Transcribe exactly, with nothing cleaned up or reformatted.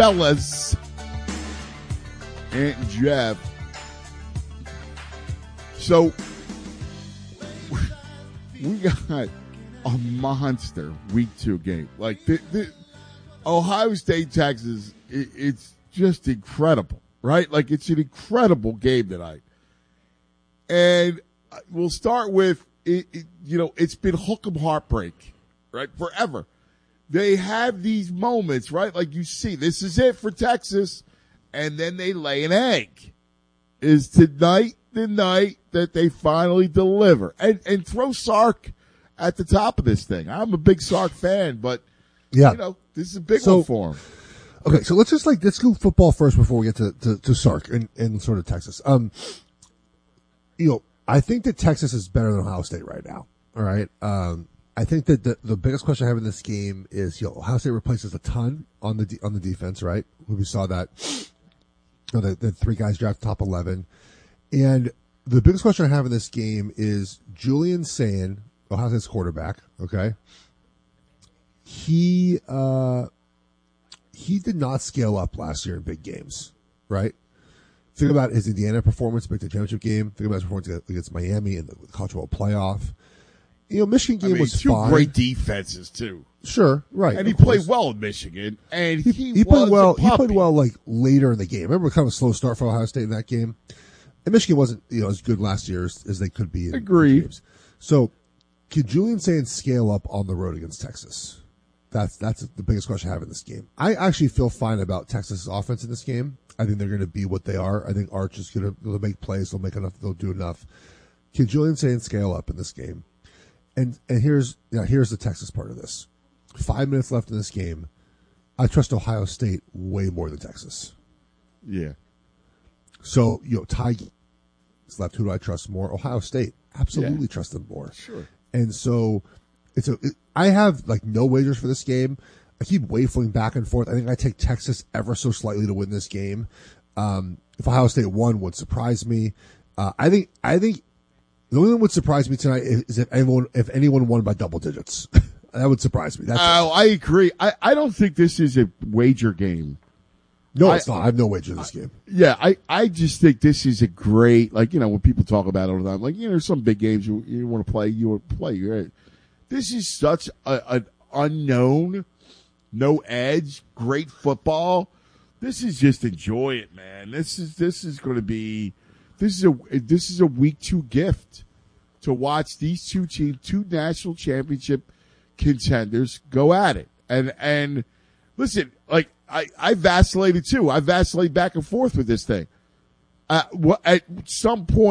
fellas. Ant and Jeff. So, we got a monster week two game. Like, the, the Ohio State, Texas, it, it's just incredible, right? Like, it's an incredible game tonight. And we'll start with, it, it, you know, it's been hook 'em heartbreak, right, forever. They have these moments, right? Like you see, this is it for Texas, and then they lay an egg. Is tonight the night that they finally deliver? And and throw Sark at the top of this thing. I'm a big Sark fan, but, yeah. you know, this is a big so, one for him. Okay, so let's just, like, let's go football first before we get to, to, to Sark and, and sort of Texas. Um, you know, I think that Texas is better than Ohio State right now, all right? Um, I think that the, the biggest question I have in this game is, you know, Ohio State replaces a ton on the on the defense, right? We saw that, you know, the, the three guys draft top eleven. And the biggest question I have in this game is Julian Sayin, Ohio State's quarterback, okay? He, uh, he did not scale up last year in big games, right? Think about his Indiana performance, Big Ten championship game. Think about his performance against Miami in the college football playoff. You know, Michigan game I mean, was two fine. Great defenses too. Sure, right. And he played course. well in Michigan, and he, he, he played well. He played well like later in the game. Remember, kind of a slow start for Ohio State in that game. And Michigan wasn't, you know, as good last year as, as they could be. In Agreed. Games. So, can Julian Sayin scale up on the road against Texas? That's that's the biggest question I have in this game. I actually feel fine about Texas' offense in this game. I think they're going to be what they are. I think Arch is going to make plays. They'll make enough. They'll do enough. Can Julian Sayin scale up in this game? And and here's you know, here's the Texas part of this. Five minutes left in this game. I trust Ohio State way more than Texas. Yeah. So, you know, Ty is left. Who do I trust more? Ohio State. Absolutely yeah. trust them more. Sure. And so, it's a. It, I have like no wagers for this game. I keep waffling back and forth. I think I take Texas ever so slightly to win this game. Um, if Ohio State won, would surprise me. Uh, I think. I think the only thing that would surprise me tonight is if anyone if anyone won by double digits. That would surprise me. That's oh, it. I agree. I, I don't think this is a wager game. No, I, it's not. I have no wager in this game. Yeah, I, I just think this is a great, like, you know, when people talk about it all the time, like, you know, some big games you, you want to play, you want to play. Right? This is such a, an unknown, no edge, great football. This is just enjoy it, man. This is this is going to be this is a this is a week two gift to watch these two teams, two national championship contenders, go at it. And and listen, like I, I vacillated too. I vacillate back and forth with this thing. Uh, at some point.